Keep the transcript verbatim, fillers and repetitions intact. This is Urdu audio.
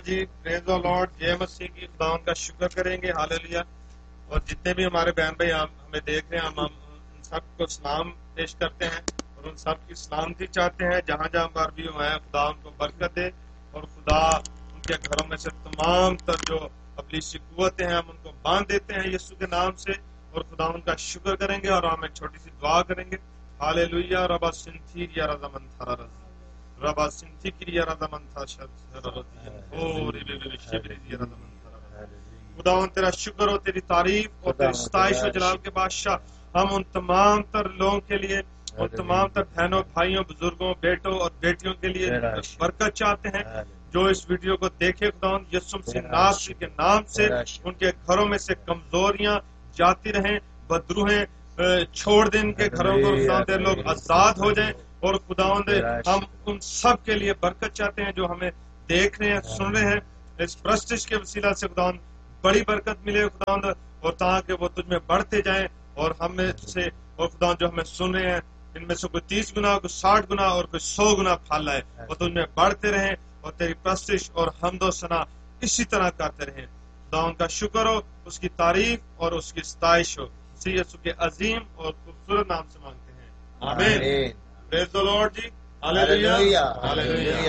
جی پریز دی لارڈ، جے مسیح کی خداوند کا شکر کریں گے، ہاللویا۔ اور جتنے بھی ہمارے بہن بھائی ہم ہمیں دیکھ رہے ہیں، ہم ہم ان سب کو سلام پیش کرتے ہیں اور ان سب کی سلامتی چاہتے ہیں جہاں جہاں پر بھی وہ ہیں۔ خدا ان کو برکت دے اور خدا ان کے گھروں میں سے تمام تر جو ابلیسی قوتیں ہیں ہم ان کو باندھ دیتے ہیں یسوع کے نام سے، اور خدا ان کا شکر کریں گے اور ہم ایک چھوٹی سی دعا کریں گے۔ ہاللویا۔ ربا سنتھی یا رضا من تھرا رضی ربا سنتھی کی یا رضا من تھا شر اور خداوند تیرا شکر ہو، تیری تعریف اور تیری ستائش و جلال کے بادشاہ، ہم ان تمام تر لوگوں کے لیے، ان تمام تر بہنوں بھائیوں بزرگوں بیٹوں اور بیٹیوں کے لیے برکت چاہتے ہیں جو اس ویڈیو کو دیکھے۔ خداوند یسوع مسیح ناصری کے نام سے ان کے گھروں میں سے کمزوریاں جاتی رہیں، بدروہیں چھوڑ دیں ان کے گھروں کو، خداوند تیرے لوگ آزاد ہو جائیں۔ اور خداوند ہم ان سب کے لیے برکت چاہتے ہیں جو ہمیں دیکھ رہے ہیں، سن رہے ہیں، اس پرستش کے وسیلہ سے خداوند بڑی برکت ملے خداوند، اور تاکہ وہ تجھ میں بڑھتے جائیں اور ہم میں سے، اور خداوند جو ہمیں سن رہے ہیں ان میں سے کوئی تیس گنا، کوئی ساٹھ گنا اور کوئی سو گنا پھل لائے، اور تجھ میں بڑھتے رہیں اور تیری پرستش اور حمد و ثنا اسی طرح کرتے رہیں۔ خداوند کا شکر ہو، اس کی تعریف اور اس کی ستائش ہو، مسیح یسوع کے عظیم اور خوبصورت نام سے مانگتے ہیں، آمین۔ پریز دی لارڈ جی، ہاللویا، ہاللویا۔